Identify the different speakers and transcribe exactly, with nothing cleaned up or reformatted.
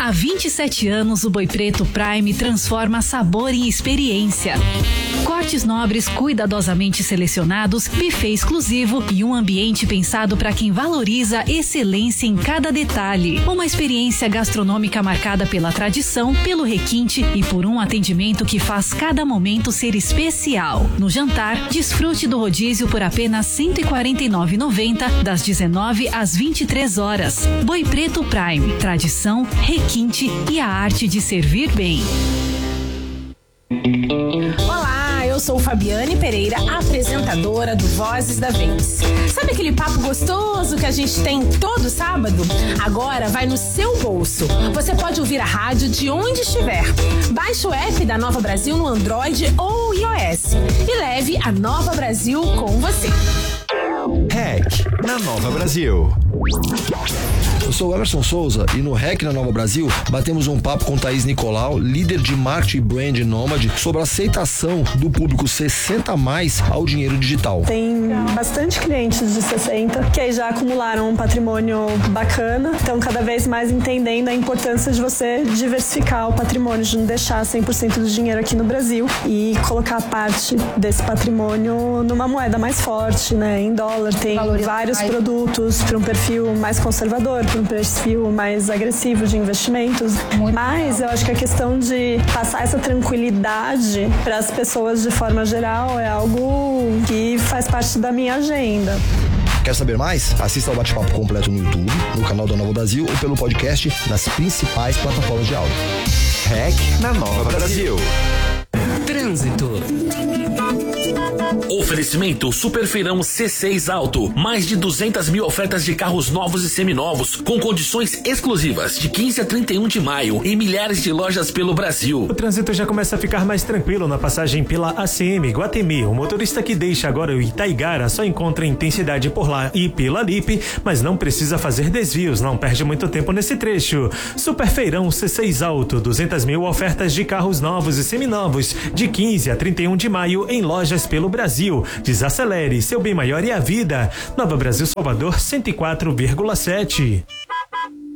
Speaker 1: Há vinte e sete anos, o Boi Preto Prime transforma sabor em experiência. Cortes nobres cuidadosamente selecionados, buffet exclusivo e um ambiente pensado para quem valoriza excelência em cada detalhe. Uma experiência gastronômica marcada pela tradição, pelo requinte e por um atendimento que faz cada momento ser especial. No jantar, desfrute do rodízio por apenas cento e quarenta e nove reais e noventa centavos, das dezenove às vinte e três horas. Boi Preto Prime, tradição, requinte e a arte de servir bem.
Speaker 2: Olá, eu sou Fabiane Pereira, apresentadora do Vozes da Vez. Sabe aquele papo gostoso que a gente tem todo sábado? Agora vai no seu bolso. Você pode ouvir a rádio de onde estiver. Baixe o app da Nova Brasil no Android ou iOS e leve a Nova Brasil com você.
Speaker 3: Hack na Nova Brasil. Eu sou o Emerson Souza e no Hack na Nova Brasil batemos um papo com Thaís Nicolau, líder de marketing e brand Nômade, sobre a aceitação do público sessenta a mais ao dinheiro digital.
Speaker 4: Tem bastante clientes de sessenta que aí já acumularam um patrimônio bacana, então cada vez mais entendendo a importância de você diversificar o patrimônio, de não deixar cem por cento do dinheiro aqui no Brasil e colocar parte desse patrimônio numa moeda mais forte, né? Em dólar. Tem vários produtos para um perfil mais conservador, para um perfil mais agressivo de investimentos. Muito Mas legal. Eu acho que a questão de passar essa tranquilidade para as pessoas de forma geral é algo que faz parte da minha agenda.
Speaker 3: Quer saber mais? Assista ao bate-papo completo no YouTube, no canal da Nova Brasil ou pelo podcast nas principais plataformas de áudio. Hack na Nova Brasil.
Speaker 5: Trânsito. Oferecimento Superfeirão C seis Auto. Mais de duzentas mil ofertas de carros novos e seminovos com condições exclusivas de quinze a trinta e um de maio em milhares de lojas pelo Brasil.
Speaker 6: O trânsito já começa a ficar mais tranquilo na passagem pela A C M Guatemi. O motorista que deixa agora o Itaigara só encontra intensidade por lá e pela Lipe, mas não precisa fazer desvios, não perde muito tempo nesse trecho. Superfeirão C seis Auto, duzentas mil ofertas de carros novos e seminovos de quinze a trinta e um de maio em lojas pelo Brasil. Desacelere, seu bem maior é a vida. Nova Brasil Salvador cento e quatro vírgula sete.